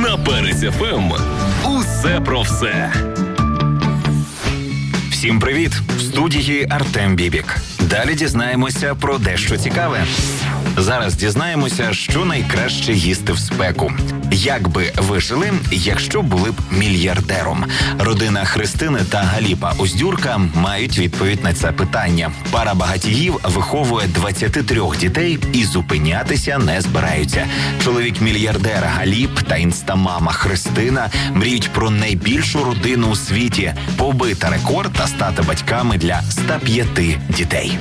На Перець ФМ. Усе про все. Всім привіт! В студії Артем Бібік. Далі дізнаємося про дещо цікаве. Зараз дізнаємося, що найкраще їсти в спеку. Як би ви жили, якщо були б мільярдером? Родина Христини та Галіпа Уздюрка мають відповідь на це питання. Пара багатіїв виховує 23 дітей і зупинятися не збираються. Чоловік-мільярдер Галіп та інстамама Христина мріють про найбільшу родину у світі, побити рекорд та стати батьками для 105 дітей.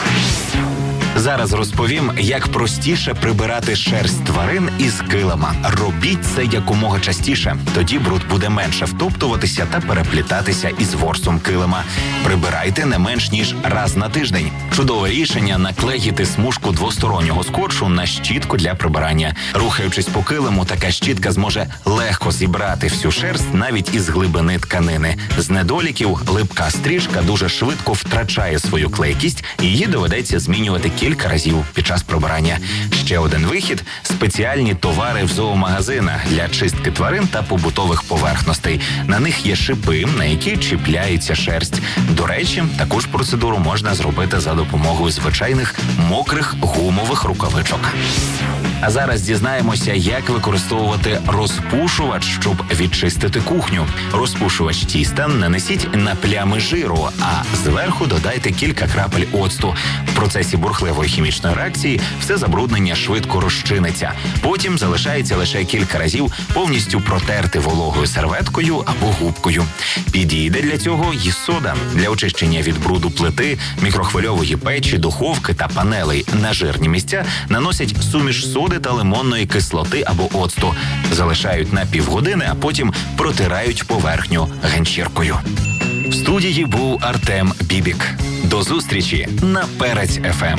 Зараз розповім, як простіше прибирати шерсть тварин із килима. Робіть це якомога частіше, тоді бруд буде менше втоптуватися та переплітатися із ворсом килима. Прибирайте не менш ніж раз на тиждень. Чудове рішення – наклеїти смужку двостороннього скотчу на щітку для прибирання. Рухаючись по килиму, така щітка зможе легко зібрати всю шерсть навіть із глибини тканини. З недоліків липка стрижка дуже швидко втрачає свою клейкість, і її доведеться змінювати кілька разів під час прибирання. Ще один вихід – спеціальні товари в зоомагазинах для чистки тварин та побутових поверхностей. На них є шипи, на які чіпляється шерсть. До речі, таку ж процедуру можна зробити за допомогою звичайних мокрих гумових рукавичок. А зараз дізнаємося, як використовувати розпушувач, щоб відчистити кухню. Розпушувач тіста нанесіть на плями жиру, а зверху додайте кілька крапель оцту. В процесі бурхливої хімічної реакції все забруднення швидко розчиниться. Потім залишається лише кілька разів повністю протерти вологою серветкою або губкою. Підійде для цього і сода. Для очищення від бруду плити, мікрохвильової печі, духовки та панелей на жирні місця наносять суміш соди та лимонної кислоти або оцту. Залишають на півгодини, а потім протирають поверхню ганчіркою. В студії був Артем Бібік. До зустрічі на Перець ФМ.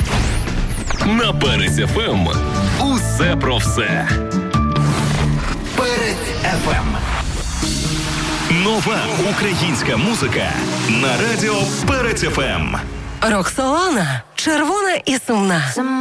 На Перець ФМ. Усе про все. Перець ФМ. Нова українська музика на радіо Перець ФМ. Роксолана. Червона і сумна.